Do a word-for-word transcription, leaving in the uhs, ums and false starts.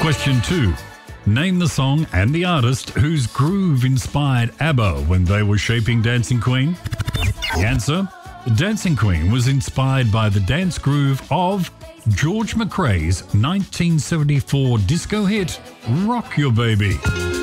Question two. Name the song and the artist whose groove inspired ABBA when they were shaping Dancing Queen. The answer: Dancing Queen was inspired by the dance groove of George McRae's nineteen seventy-four disco hit, Rock Your Baby.